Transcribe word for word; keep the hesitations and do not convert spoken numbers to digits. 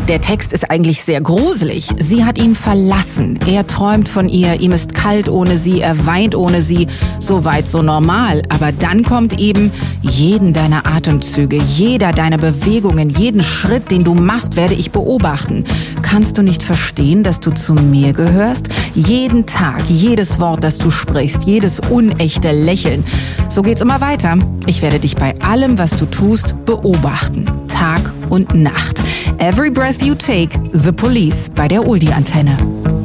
Der Text ist eigentlich sehr gruselig. Sie hat ihn verlassen. Er träumt von ihr, ihm ist kalt ohne sie, er weint ohne sie. So weit, so normal. Aber dann kommt eben, jeden deiner Atemzüge, jeder deiner Bewegungen, jeden Schritt, den du machst, werde ich beobachten. Kannst du nicht verstehen, dass du zu mir gehörst? Jeden Tag, jedes Wort, das du sprichst, jedes unechte Lächeln. So geht's immer weiter. Ich werde dich bei allem, was du tust, beobachten. Tag und Nacht. Every breath you take, The Police bei der Oldie-Antenne.